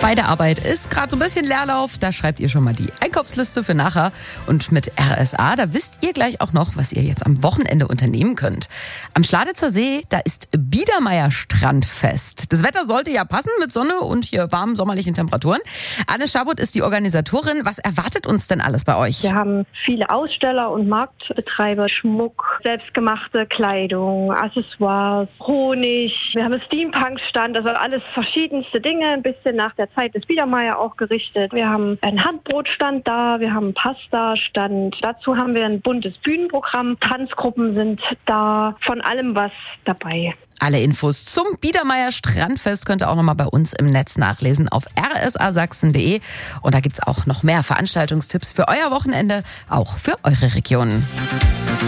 Bei der Arbeit ist gerade so ein bisschen Leerlauf. Da schreibt ihr schon mal die Einkaufsliste für nachher. Und mit RSA, da wisst ihr gleich auch noch, was ihr jetzt am Wochenende unternehmen könnt. Am Schladitzer See, da ist Biedermeier Strandfest. Das Wetter sollte ja passen mit Sonne und hier warmen sommerlichen Temperaturen. Anne Schabot ist die Organisatorin. Was erwartet uns denn alles bei euch? Wir haben viele Aussteller und Marktbetreiber, Schmuck, selbstgemachte Kleidung, Accessoires, Honig. Wir haben einen Steampunk-Stand, also alles verschiedenste Dinge, ein bisschen nach der Zeit des Biedermeier auch gerichtet. Wir haben einen Handbrotstand da, wir haben einen Pasta-Stand. Dazu haben wir ein buntes Bühnenprogramm. Tanzgruppen sind da, von allem was dabei. Alle Infos zum Biedermeier Strandfest könnt ihr auch nochmal bei uns im Netz nachlesen auf rsasachsen.de. Und da gibt's auch noch mehr Veranstaltungstipps für euer Wochenende, auch für eure Region.